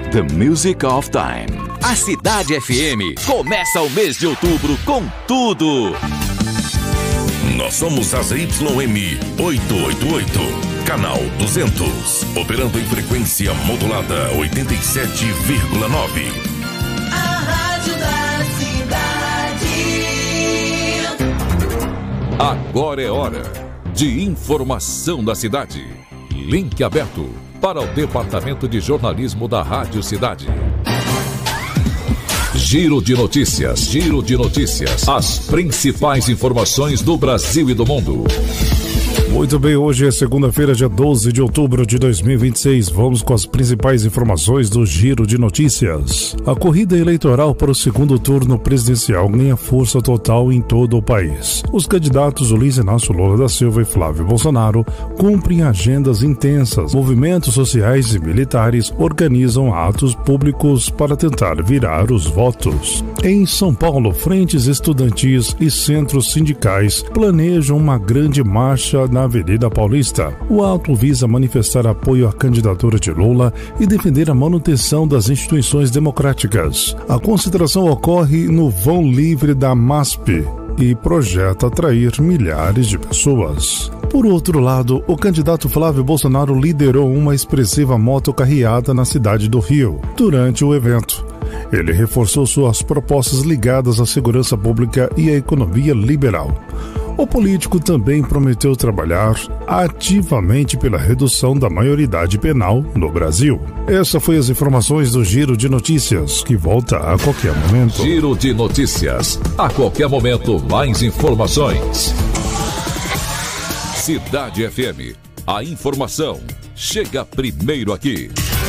The Music of Time. A Cidade FM começa o mês de outubro com tudo. Nós somos a ZYM 888, canal 200, operando em frequência modulada 87,9. A rádio da cidade. Agora é hora de informação da cidade. Link aberto para o Departamento de Jornalismo da Rádio Cidade. Giro de notícias. As principais informações do Brasil e do mundo. Muito bem, hoje é segunda-feira, dia 12 de outubro de 2026. Vamos com as principais informações do Giro de Notícias. A corrida eleitoral para o segundo turno presidencial ganha força total em todo o país. Os candidatos Luiz Inácio Lula da Silva e Flávio Bolsonaro cumprem agendas intensas. Movimentos sociais e militares organizam atos públicos para tentar virar os votos. Em São Paulo, frentes estudantis e centros sindicais planejam uma grande marcha na Avenida Paulista. O ato visa manifestar apoio à candidatura de Lula e defender a manutenção das instituições democráticas. A concentração ocorre no vão livre da MASP e projeta atrair milhares de pessoas. Por outro lado, o candidato Flávio Bolsonaro liderou uma expressiva motocarreata na cidade do Rio durante o evento. Ele reforçou suas propostas ligadas à segurança pública e à economia liberal. O político também prometeu trabalhar ativamente pela redução da maioridade penal no Brasil. Essas foram as informações do Giro de Notícias, que volta a qualquer momento. Giro de Notícias. A qualquer momento, mais informações. Cidade FM. A informação chega primeiro aqui.